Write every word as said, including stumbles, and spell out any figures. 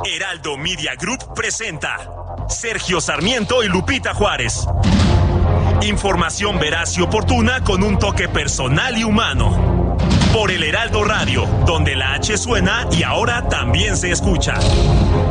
Heraldo Media Group presenta Sergio Sarmiento y Lupita Juárez. Información veraz y oportuna con un toque personal y humano. Por el Heraldo Radio, donde la H suena y ahora también se escucha.